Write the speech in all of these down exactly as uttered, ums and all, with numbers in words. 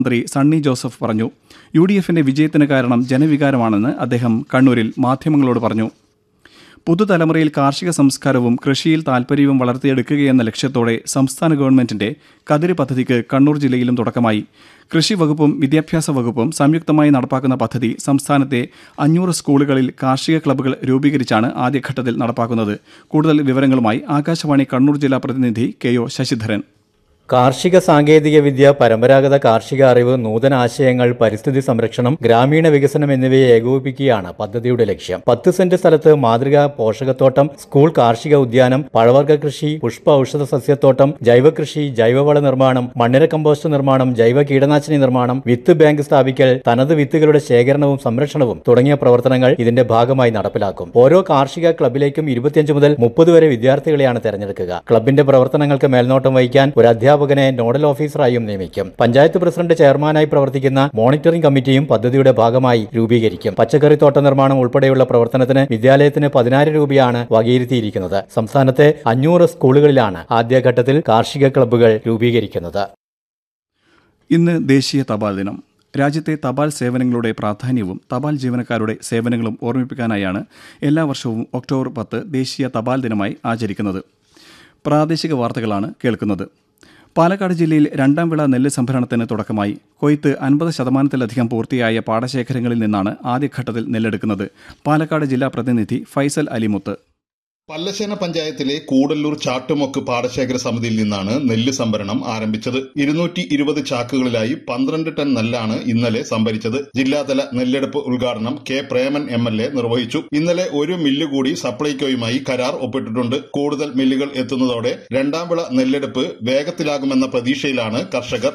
മന്ത്രി സണ്ണി ജോസഫ് പറഞ്ഞു. U D എഫിന്റെ വിജയത്തിന് കാരണം ജനവികാരമാണെന്ന് അദ്ദേഹം കണ്ണൂരിൽ മാധ്യമങ്ങളോട് പറഞ്ഞു. പുതുതലമുറയിൽ കാർഷിക സംസ്കാരവും കൃഷിയിൽ താൽപര്യവും വളർത്തിയെടുക്കുകയെന്ന ലക്ഷ്യത്തോടെ സംസ്ഥാന ഗവൺമെന്റിന്റെ കതിര് പദ്ധതിക്ക് കണ്ണൂർ ജില്ലയിലും തുടക്കമായി. കൃഷി വകുപ്പും വിദ്യാഭ്യാസ വകുപ്പും സംയുക്തമായി നടപ്പാക്കുന്ന പദ്ധതി സംസ്ഥാനത്തെ അഞ്ഞൂറ് സ്കൂളുകളിൽ കാർഷിക ക്ലബ്ബുകൾ രൂപീകരിച്ചാണ് ആദ്യഘട്ടത്തിൽ നടപ്പാക്കുന്നത്. കൂടുതൽ വിവരങ്ങളുമായി ആകാശവാണി കണ്ണൂർ ജില്ലാ പ്രതിനിധി കെ ഒ ശശിധരൻ. കാർഷിക സാങ്കേതിക വിദ്യ, പരമ്പരാഗത കാർഷിക അറിവ്, നൂതന ആശയങ്ങൾ, പരിസ്ഥിതി സംരക്ഷണം, ഗ്രാമീണ വികസനം എന്നിവയെ ഏകോപിപ്പിക്കുകയാണ് പദ്ധതിയുടെ ലക്ഷ്യം. പത്ത് സെന്റ് സ്ഥലത്ത് മാതൃകാ പോഷകത്തോട്ടം, സ്കൂൾ കാർഷിക ഉദ്യാനം, പഴവർഗ്ഗ കൃഷി, പുഷ്പ ഔഷധ സസ്യത്തോട്ടം, ജൈവകൃഷി, ജൈവവള നിർമ്മാണം, മണ്ണിര കമ്പോസ്റ്റ് നിർമ്മാണം, ജൈവ കീടനാശിനി നിർമ്മാണം, വിത്ത് ബാങ്ക് സ്ഥാപിക്കൽ, തനത് വിത്തുകളുടെ ശേഖരണവും സംരക്ഷണവും തുടങ്ങിയ പ്രവർത്തനങ്ങൾ ഇതിന്റെ ഭാഗമായി നടപ്പിലാക്കും. ഓരോ കാർഷിക ക്ലബിലേക്കും ഇരുപത്തിയഞ്ച് മുതൽ മുപ്പത് വരെ വിദ്യാർത്ഥികളെയാണ് തെരഞ്ഞെടുക്കുക. ക്ലബിന്റെ പ്രവർത്തനങ്ങൾക്ക് മേൽനോട്ടം വഹിക്കാൻ ഒരു അധ്യാപകനെ നോഡൽ ഓഫീസറായും നിയമിക്കും. പഞ്ചായത്ത് പ്രസിഡന്റ് ചെയർമാനായി പ്രവർത്തിക്കുന്ന മോണിറ്ററിംഗ് കമ്മിറ്റിയും പദ്ധതിയുടെ ഭാഗമായി രൂപീകരിക്കും. പച്ചക്കറിത്തോട്ട നിർമ്മാണം ഉൾപ്പെടെയുള്ള പ്രവർത്തനത്തിന് വിദ്യാലയത്തിന് പതിനായിരം രൂപയാണ് വകയിരുത്തിയിരിക്കുന്നത്. സംസ്ഥാനത്തെ അഞ്ഞൂറ് സ്കൂളുകളിലാണ് ആദ്യഘട്ടത്തിൽ കാർഷിക ക്ലബ്ബുകൾ രൂപീകരിക്കുന്നത്. ഇന്ന് ദേശീയ തപാൽ ദിനം. രാജ്യത്തെ തപാൽ സേവനങ്ങളുടെ പ്രാധാന്യവും തപാൽ ജീവനക്കാരുടെ സേവനങ്ങളും ഓർമ്മിപ്പിക്കാനായാണ് എല്ലാ വർഷവും ഒക്ടോബർ പത്ത് ദേശീയ തപാൽ ദിനമായി ആചരിക്കുന്നത്. പ്രാദേശിക വാർത്തകളാണ് കേൾക്കുന്നത്. പാലക്കാട് ജില്ലയിൽ രണ്ടാം വിള നെല്ല് സംഭരണത്തിന് തുടക്കമായി. കൊയ്ത്ത് അൻപത് ശതമാനത്തിലധികം പൂർത്തിയായ പാടശേഖരങ്ങളിൽ നിന്നാണ് ആദ്യഘട്ടത്തിൽ നെല്ലെടുക്കുന്നത്. പാലക്കാട് ജില്ലാ പ്രതിനിധി ഫൈസൽ അലിമുത്ത്. പല്ലശ്ശേന പഞ്ചായത്തിലെ കൂടല്ലൂർ ചാട്ടുമൊക്ക് പാടശേഖര സമിതിയിൽ നിന്നാണ് നെല്ല് സംഭരണം ആരംഭിച്ചത്. ഇരുന്നൂറ്റി ഇരുപത് ചാക്കുകളിലായി പന്ത്രണ്ട് ടൺ നെല്ലാണ് ഇന്നലെ സംഭരിച്ചത്. ജില്ലാതല നെല്ലെടുപ്പ് ഉദ്ഘാടനം K Preman M L A നിർവഹിച്ചു. ഇന്നലെ ഒരു മില്ല് കൂടി സപ്ലൈകോയുമായി കരാർ ഒപ്പിട്ടിട്ടുണ്ട്. കൂടുതൽ മില്ലുകൾ എത്തുന്നതോടെ രണ്ടാം വിള നെല്ലെടുപ്പ് വേഗത്തിലാകുമെന്ന പ്രതീക്ഷയിലാണ് കർഷകർ.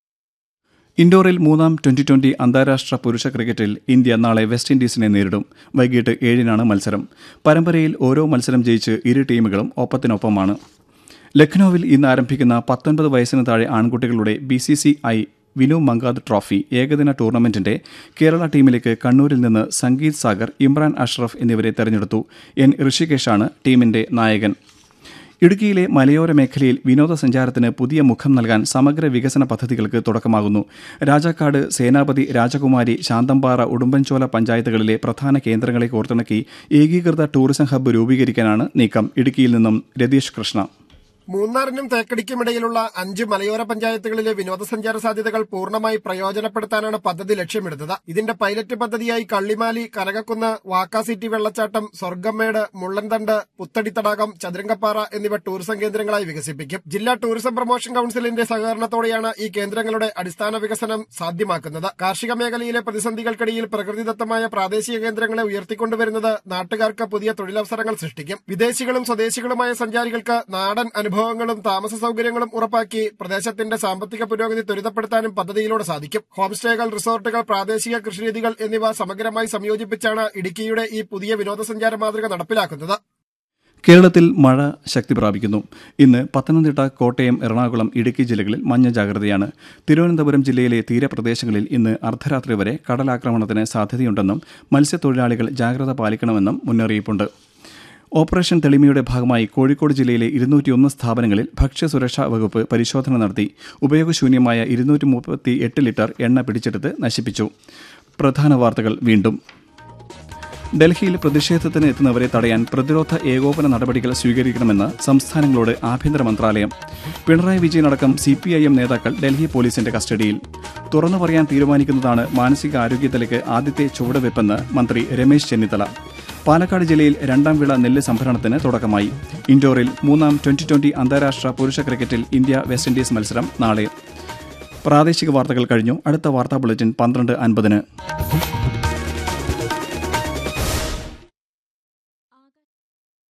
ഇൻഡോറിൽ മൂന്നാം ട്വന്റി ട്വന്റി അന്താരാഷ്ട്ര പുരുഷ ക്രിക്കറ്റിൽ ഇന്ത്യ നാളെ വെസ്റ്റ് ഇൻഡീസിനെ നേരിടും. വൈകിട്ട് ഏഴിനാണ് മത്സരം. പരമ്പരയിൽ ഓരോ മത്സരം ജയിച്ച് ഇരു ടീമുകളും ഒപ്പത്തിനൊപ്പമാണ്. ലക്നൌവിൽ ഇന്ന് ആരംഭിക്കുന്ന പത്തൊൻപത് വയസ്സിന് താഴെ ആൺകുട്ടികളുടെ B C C I Vinu Mankad trophy ഏകദിന ടൂർണമെന്റിന്റെ കേരള ടീമിലേക്ക് കണ്ണൂരിൽ നിന്ന് സംഗീത് സാഗർ, ഇമ്രാൻ അഷ്റഫ് എന്നിവരെ തെരഞ്ഞെടുത്തു. എൻ ഋഷികേഷാണ് ടീമിന്റെ നായകൻ. ഇടുക്കിയിലെ മലയോര മേഖലയിൽ വിനോദസഞ്ചാരത്തിന് പുതിയ മുഖം നൽകാൻ സമഗ്ര വികസന പദ്ധതികൾക്ക് തുടക്കമാകുന്നു. രാജാക്കാട്, സേനാപതി, രാജകുമാരി, ശാന്തമ്പാറ, ഉടുമ്പൻചോല പഞ്ചായത്തുകളിലെ പ്രധാന കേന്ദ്രങ്ങളെ കോർത്തിണക്കി ഏകീകൃത ടൂറിസം ഹബ്ബ് രൂപീകരിക്കാനാണ് നീക്കം. ഇടുക്കിയിൽ നിന്നും രതീഷ് കൃഷ്ണ. മൂന്നാറിനും തേക്കടിക്കുമിടയിലുള്ള അഞ്ച് മലയോര പഞ്ചായത്തുകളിലെ വിനോദസഞ്ചാര സാധ്യതകൾ പൂർണ്ണമായി പ്രയോജനപ്പെടുത്താനാണ് പദ്ധതി ലക്ഷ്യമിടുന്നത്. ഇതിന്റെ പൈലറ്റ് പദ്ധതിയായി കള്ളിമാലി, കനകക്കുന്ന്, വാക്കാസിറ്റി വെള്ളച്ചാട്ടം, സ്വർഗമേട്, മുള്ളൻതണ്ട്, പുത്തടി തടാകം, ചതുരംഗപ്പാറ എന്നിവ ടൂറിസം കേന്ദ്രങ്ങളായി വികസിപ്പിക്കും. ജില്ലാ ടൂറിസം പ്രൊമോഷൻ കൌൺസിലിന്റെ സഹകരണത്തോടെയാണ് ഈ കേന്ദ്രങ്ങളുടെ അടിസ്ഥാന വികസനം സാധ്യമാക്കുന്നത്. കാർഷിക മേഖലയിലെ പ്രതിസന്ധികൾക്കിടയിൽ പ്രകൃതിദത്തമായ പ്രാദേശിക കേന്ദ്രങ്ങളെ ഉയർത്തിക്കൊണ്ടുവരുന്നത് നാട്ടുകാർക്ക് പുതിയ തൊഴിലവസരങ്ങൾ സൃഷ്ടിക്കും. വിദേശികളും സ്വദേശികളുമായ സഞ്ചാരികൾക്ക് നാടൻ അനുഭവങ്ങളും താമസ സൌകര്യങ്ങളും ഉറപ്പാക്കി പ്രദേശത്തിന്റെ സാമ്പത്തിക പുരോഗതി ത്വരിതപ്പെടുത്താനും പദ്ധതിയിലൂടെ സാധിക്കും. ഹോം സ്റ്റേകൾ, റിസോർട്ടുകൾ, പ്രാദേശിക കൃഷിരീതികൾ എന്നിവ സമഗ്രമായി സംയോജിപ്പിച്ചാണ് ഇടുക്കിയുടെ ഈ പുതിയ വിനോദസഞ്ചാര മാതൃക നടപ്പിലാക്കുന്നത്. കേരളത്തിൽ മഴ ശക്തി പ്രാപിക്കുന്നു. ഇന്ന് പത്തനംതിട്ട, കോട്ടയം, എറണാകുളം, ഇടുക്കി ജില്ലകളിൽ മഞ്ഞ ജാഗ്രതയാണ്. തിരുവനന്തപുരം ജില്ലയിലെ തീരപ്രദേശങ്ങളിൽ ഇന്ന് അർദ്ധരാത്രി വരെ കടലാക്രമണത്തിന് സാധ്യതയുണ്ടെന്നും മത്സ്യത്തൊഴിലാളികൾ ജാഗ്രത പാലിക്കണമെന്നും മുന്നറിയിപ്പുണ്ട്. ഓപ്പറേഷൻ തെളിമയുടെ ഭാഗമായി കോഴിക്കോട് ജില്ലയിലെ ഇരുന്നൂറ്റിയൊന്ന് സ്ഥാപനങ്ങളിൽ ഭക്ഷ്യസുരക്ഷാ വകുപ്പ് പരിശോധന നടത്തി. ഉപയോഗശൂന്യമായ ഇരുന്നൂറ്റി മുപ്പത്തി എട്ട് ലിറ്റർ എണ്ണ പിടിച്ചെടുത്ത് നശിപ്പിച്ചു. പ്രധാന വാർത്തകൾ വീണ്ടും. ഡൽഹിയിൽ പ്രതിഷേധത്തിന് എത്തുന്നവരെ തടയാൻ പ്രതിരോധ ഏകോപന നടപടികൾ സ്വീകരിക്കണമെന്ന് സംസ്ഥാനങ്ങളോട് ആഭ്യന്തര മന്ത്രാലയം. Pinarayi വിജയനടക്കം C P I M നേതാക്കൾ ഡൽഹി പോലീസിന്റെ കസ്റ്റഡിയിൽ. തുറന്നു പറയാൻ തീരുമാനിക്കുന്നതാണ് മാനസികാരോഗ്യത്തിലേക്ക് ആദ്യത്തെ ചുവടുവെപ്പെന്ന് മന്ത്രി രമേശ് ചെന്നിത്തല. പാലക്കാട് ജില്ലയിൽ രണ്ടാം വിള നെല്ല് സംഭരണത്തിന് തുടക്കമായി. ഇൻഡോറിൽ മൂന്നാം ട്വന്റി ട്വന്റി അന്താരാഷ്ട്ര പുരുഷ ക്രിക്കറ്റിൽ ഇന്ത്യ വെസ്റ്റ് ഇൻഡീസ് മത്സരം നാളെ. പ്രാദേശിക വാർത്തകൾ കഴിഞ്ഞു. അടുത്ത വാർത്താ ബുള്ളറ്റിൻ പന്ത്രണ്ട് അൻപതിന്.